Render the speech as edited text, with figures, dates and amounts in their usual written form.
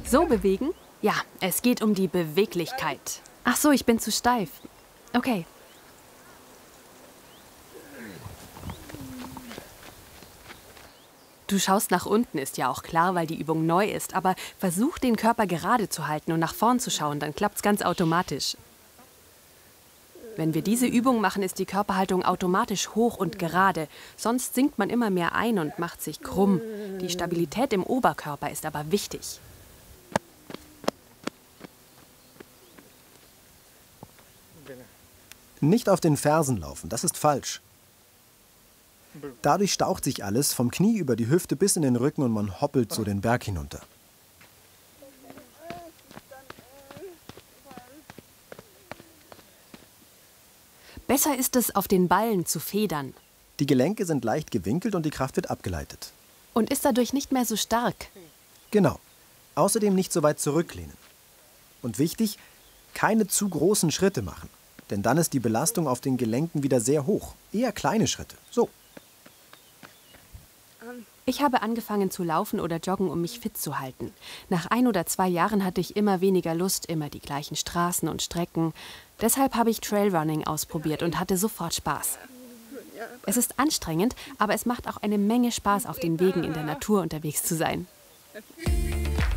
So bewegen? Ja, es geht um die Beweglichkeit. Ach so, ich bin zu steif. Okay. Du schaust nach unten, ist ja auch klar, weil die Übung neu ist. Aber versuch, den Körper gerade zu halten und nach vorn zu schauen, dann klappt's ganz automatisch. Wenn wir diese Übung machen, ist die Körperhaltung automatisch hoch und gerade. Sonst sinkt man immer mehr ein und macht sich krumm. Die Stabilität im Oberkörper ist aber wichtig. Nicht auf den Fersen laufen, das ist falsch. Dadurch staucht sich alles vom Knie über die Hüfte bis in den Rücken und man hoppelt so den Berg hinunter. Besser ist es, auf den Ballen zu federn. Die Gelenke sind leicht gewinkelt und die Kraft wird abgeleitet. Und ist dadurch nicht mehr so stark. Genau. Außerdem nicht so weit zurücklehnen. Und wichtig, keine zu großen Schritte machen. Denn dann ist die Belastung auf den Gelenken wieder sehr hoch. Eher kleine Schritte. So. Ich habe angefangen zu laufen oder joggen, um mich fit zu halten. Nach 1 oder 2 Jahren hatte ich immer weniger Lust, immer die gleichen Straßen und Strecken. Deshalb habe ich Trailrunning ausprobiert und hatte sofort Spaß. Es ist anstrengend, aber es macht auch eine Menge Spaß, auf den Wegen in der Natur unterwegs zu sein.